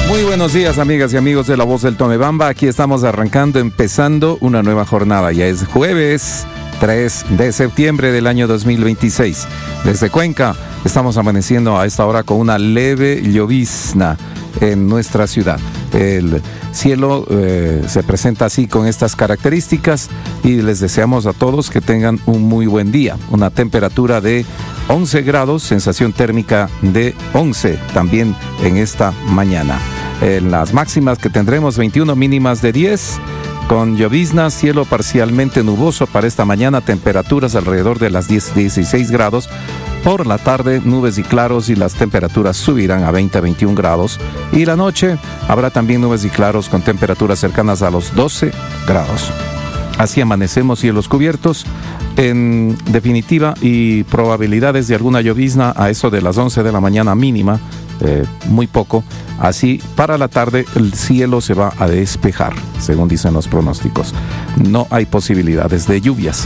Muy buenos días, amigas y amigos de La Voz del Tomebamba. Aquí estamos empezando una nueva jornada. Ya es jueves 3 de septiembre del año 2026. Desde Cuenca estamos amaneciendo a esta hora con una leve llovizna en nuestra ciudad. El cielo se presenta así con estas características y les deseamos a todos que tengan un muy buen día. Una temperatura de 11 grados, sensación térmica de 11 también en esta mañana. En las máximas que tendremos 21, mínimas de 10, con llovizna, cielo parcialmente nuboso para esta mañana, temperaturas alrededor de las 16 grados. Por la tarde, nubes y claros y las temperaturas subirán a 20 a 21 grados. Y la noche habrá también nubes y claros con temperaturas cercanas a los 12 grados. Así amanecemos, cielos cubiertos, en definitiva, y probabilidades de alguna llovizna a eso de las 11 de la mañana mínima, muy poco. Así, para la tarde, el cielo se va a despejar, según dicen los pronósticos. No hay posibilidades de lluvias.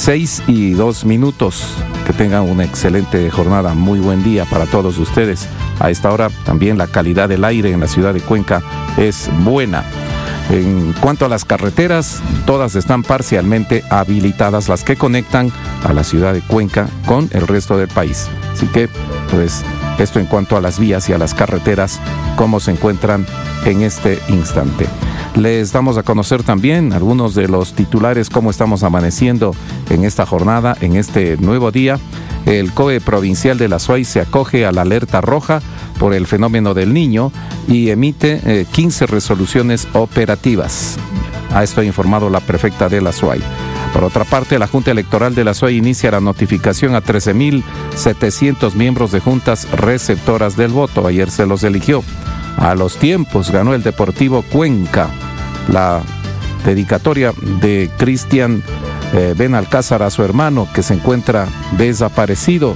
6:02. Que tengan una excelente jornada, muy buen día para todos ustedes. A esta hora también la calidad del aire en la ciudad de Cuenca es buena. En cuanto a las carreteras, todas están parcialmente habilitadas, las que conectan a la ciudad de Cuenca con el resto del país. Así que, pues, esto en cuanto a las vías y a las carreteras, cómo se encuentran en este instante. Les damos a conocer también algunos de los titulares, cómo estamos amaneciendo en esta jornada, en este nuevo día. El COE provincial de la SUAY se acoge a la alerta roja por el fenómeno del Niño y emite 15 resoluciones operativas. A esto ha informado la prefecta de la SUAY. Por otra parte, la Junta Electoral de la SUAY inicia la notificación a 13.700 miembros de juntas receptoras del voto. Ayer se los eligió. A los tiempos ganó el Deportivo Cuenca. La dedicatoria de Cristian Benalcázar a su hermano, que se encuentra desaparecido.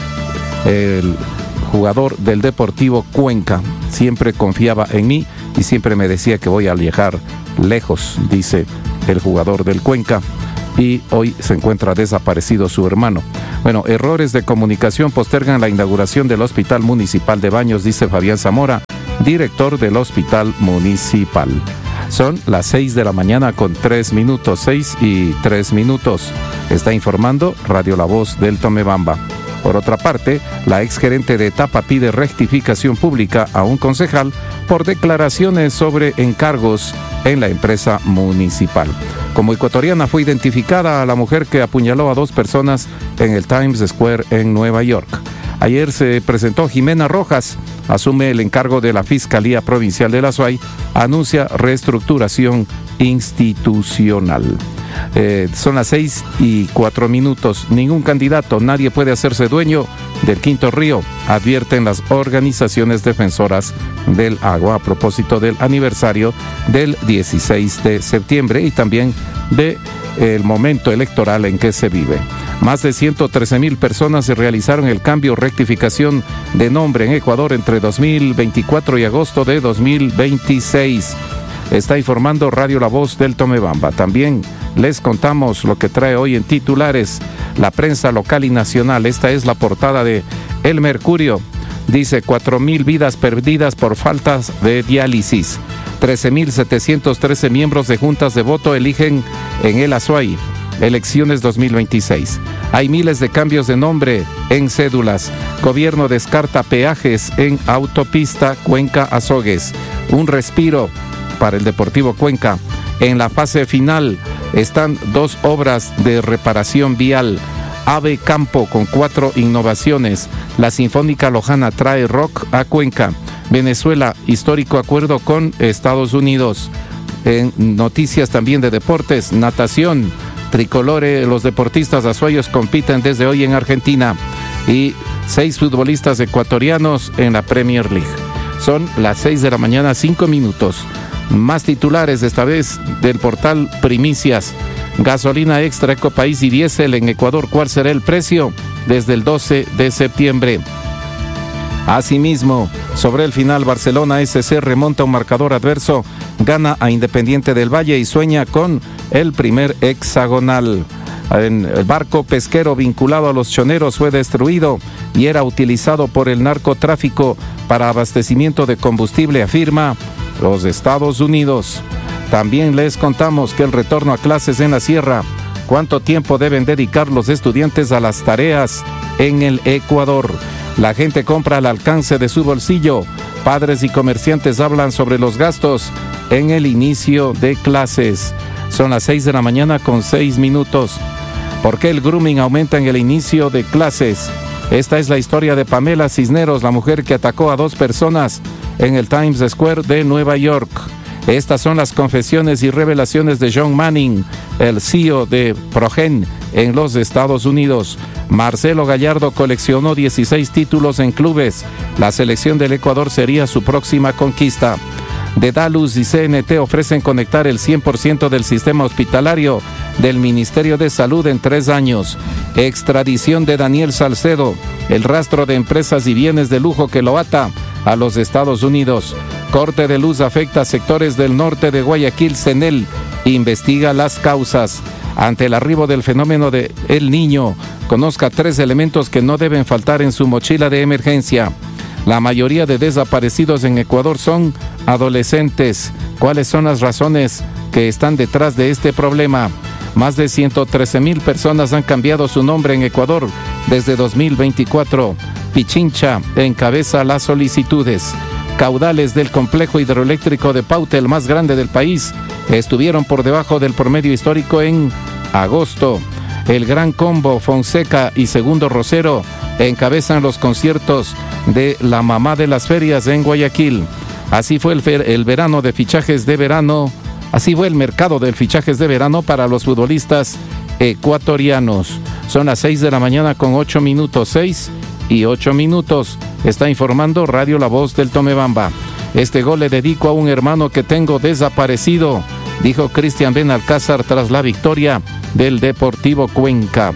El jugador del Deportivo Cuenca siempre confiaba en mí y siempre me decía que voy a llegar lejos, dice el jugador del Cuenca. Y hoy se encuentra desaparecido su hermano. Bueno, errores de comunicación postergan la inauguración del Hospital Municipal de Baños, dice Fabián Zamora, director del Hospital Municipal. Son las 6 de la mañana con 3 minutos, 6:03. Está informando Radio La Voz del Tomebamba. Por otra parte, la exgerente de Etapa pide rectificación pública a un concejal por declaraciones sobre encargos en la empresa municipal. Como ecuatoriana fue identificada a la mujer que apuñaló a 2 personas en el Times Square en Nueva York. Ayer se presentó Jimena Rojas, asume el encargo de la Fiscalía Provincial de la SUAY, anuncia reestructuración institucional. Son las 6:04. Ningún candidato, nadie puede hacerse dueño del Quinto Río, advierten las organizaciones defensoras del agua a propósito del aniversario del 16 de septiembre y también del momento electoral en que se vive. Más de 113,000 personas se realizaron el cambio o rectificación de nombre en Ecuador entre 2024 y agosto de 2026. Está informando Radio La Voz del Tomebamba. También les contamos lo que trae hoy en titulares la prensa local y nacional. Esta es la portada de El Mercurio. Dice 4,000 vidas perdidas por faltas de diálisis. 13,713 miembros de juntas de voto eligen en el Azuay. Elecciones 2026. Hay miles de cambios de nombre en cédulas. Gobierno descarta peajes en autopista Cuenca-Azogues. Un respiro para el Deportivo Cuenca. En la fase final están 2 obras de reparación vial. Ave Campo con 4 innovaciones. La Sinfónica Lojana trae rock a Cuenca. Venezuela, histórico acuerdo con Estados Unidos. En noticias también de deportes, natación. Tricolore, los deportistas azuayos compiten desde hoy en Argentina. Y 6 futbolistas ecuatorianos en la Premier League. Son las 6 de la mañana, 5 minutos. Más titulares, esta vez del portal Primicias. Gasolina extra Ecopaís y diésel en Ecuador, ¿cuál será el precio? Desde el 12 de septiembre. Asimismo, sobre el final, Barcelona SC remonta un marcador adverso, gana a Independiente del Valle y sueña con el primer hexagonal. El barco pesquero vinculado a los choneros fue destruido y era utilizado por el narcotráfico para abastecimiento de combustible, afirma los Estados Unidos. También les contamos que el retorno a clases en la sierra, cuánto tiempo deben dedicar los estudiantes a las tareas en el Ecuador. La gente compra al alcance de su bolsillo. Padres y comerciantes hablan sobre los gastos en el inicio de clases. Son las 6 de la mañana con 6 minutos. ¿Por qué el grooming aumenta en el inicio de clases? Esta es la historia de Pamela Cisneros, la mujer que atacó a 2 personas en el Times Square de Nueva York. Estas son las confesiones y revelaciones de John Manning, el CEO de Progen en los Estados Unidos. Marcelo Gallardo coleccionó 16 títulos en clubes. La selección del Ecuador sería su próxima conquista. Dedalus y CNT ofrecen conectar el 100% del sistema hospitalario del Ministerio de Salud en 3 años. Extradición de Daniel Salcedo, el rastro de empresas y bienes de lujo que lo ata a los Estados Unidos. Corte de luz afecta a sectores del norte de Guayaquil. CENEL investiga las causas. Ante el arribo del fenómeno de El Niño, conozca 3 elementos que no deben faltar en su mochila de emergencia. La mayoría de desaparecidos en Ecuador son adolescentes. ¿Cuáles son las razones que están detrás de este problema? Más de 113,000 personas han cambiado su nombre en Ecuador desde 2024. Pichincha encabeza las solicitudes. Caudales del complejo hidroeléctrico de Paute, el más grande del país, estuvieron por debajo del promedio histórico en agosto. El Gran Combo, Fonseca y Segundo Rosero encabezan los conciertos de la mamá de las ferias en Guayaquil. Así fue el verano de fichajes de verano. Así fue el mercado de fichajes de verano para los futbolistas ecuatorianos. Son las 6 de la mañana con 8 minutos, 6 y 8 minutos. Está informando Radio La Voz del Tomebamba. Este gol le dedico a un hermano que tengo desaparecido, dijo Cristian Benalcázar tras la victoria del Deportivo Cuenca.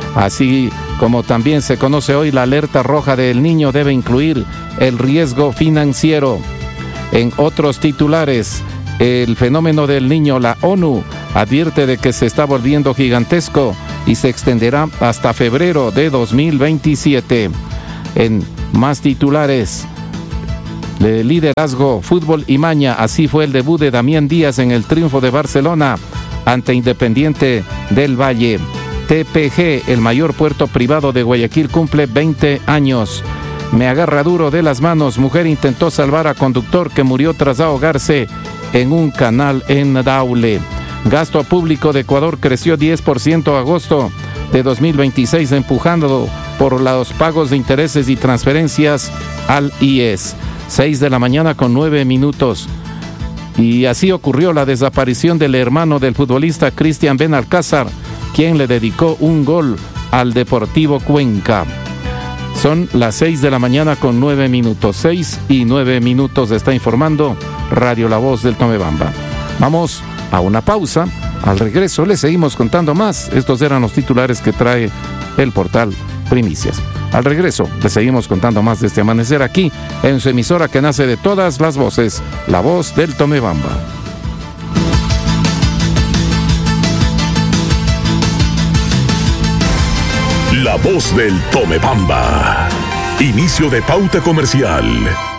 Así como también se conoce hoy, la alerta roja del Niño debe incluir el riesgo financiero. En otros titulares, el fenómeno del Niño, la ONU advierte de que se está volviendo gigantesco y se extenderá hasta febrero de 2027. En más titulares, de liderazgo, fútbol y maña, así fue el debut de Damián Díaz en el triunfo de Barcelona ante Independiente del Valle. TPG, el mayor puerto privado de Guayaquil, cumple 20 años. Me agarra duro de las manos. Mujer intentó salvar a conductor que murió tras ahogarse en un canal en Daule. Gasto público de Ecuador creció 10% a agosto de 2026, empujando por los pagos de intereses y transferencias al IES. 6 de la mañana con 9 minutos. Y así ocurrió la desaparición del hermano del futbolista Cristian Benalcázar, quien le dedicó un gol al Deportivo Cuenca. Son las 6 de la mañana con 9 minutos. 6 y 9 minutos está informando Radio La Voz del Tomebamba. Vamos a una pausa. Al regreso les seguimos contando más. Estos eran los titulares que trae el portal Primicias. Al regreso les seguimos contando más de este amanecer aquí en su emisora que nace de todas las voces, La Voz del Tomebamba. La Voz del Tomebamba. Inicio de pauta comercial.